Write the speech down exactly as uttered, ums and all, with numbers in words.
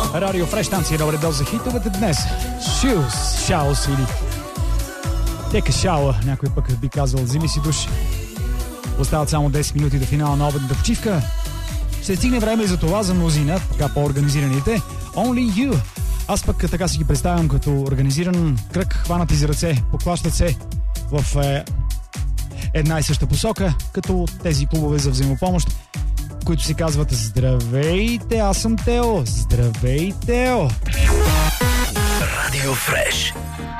Радио Фреш, станция добре доза хитовете днес. Шилс, Шаус или Тека Шауа, някой пък би казал, взими си душ. Остават само десет минути до финала на обедната почивка. Ще стигне време и за това за мнозина, така по-организираните. Only You. Аз пък така си ги представям като организиран кръг, хванати за ръце, поклащат се в е, една и съща посока, като тези клубове за взаимопомощ, които си казват: здравейте, аз съм Тео, здравей, Тео. Радио Фреш.